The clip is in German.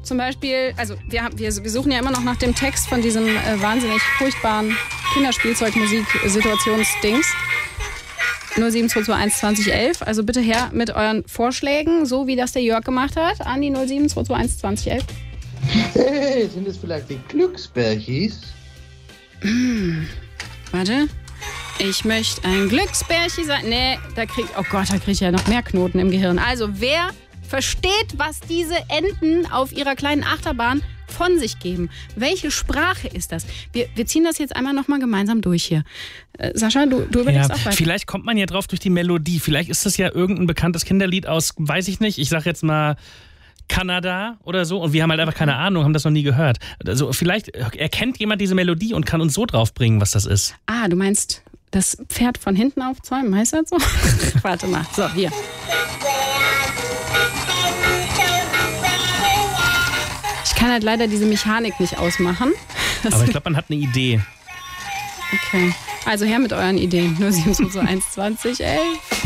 zum Beispiel, also wir suchen ja immer noch nach dem Text von diesem wahnsinnig furchtbaren Kinderspielzeugmusik-Situationsdings. 07221 2011. Also bitte her mit euren Vorschlägen, so wie das der Jörg gemacht hat, an die 07221 2011. Hey, sind das vielleicht die Glücksbärchis? Warte. Ich möchte ein Glücksbärchen sein. Nee, da krieg ich ja noch mehr Knoten im Gehirn. Also, wer versteht, was diese Enten auf ihrer kleinen Achterbahn von sich geben? Welche Sprache ist das? Wir ziehen das jetzt einmal nochmal gemeinsam durch hier. Sascha, du überlegst auch weiter. Vielleicht kommt man ja drauf durch die Melodie. Vielleicht ist das ja irgendein bekanntes Kinderlied aus, weiß ich nicht, ich sag jetzt mal Kanada oder so, und wir haben halt einfach keine Ahnung, haben das noch nie gehört. Also vielleicht erkennt jemand diese Melodie und kann uns so drauf bringen, was das ist. Ah, du meinst das Pferd von hinten aufzäumen, heißt das so? Warte mal, so, hier. Ich kann halt leider diese Mechanik nicht ausmachen. Aber ich glaube, man hat eine Idee. Okay, also her mit euren Ideen. 07221 2011.